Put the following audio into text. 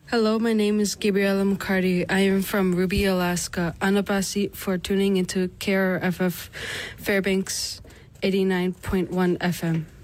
Hello, my name is Gabriela McCarty. I am from Ruby, Alaska. Anabasi for tuning into KRFF Fairbanks 89.1 FM.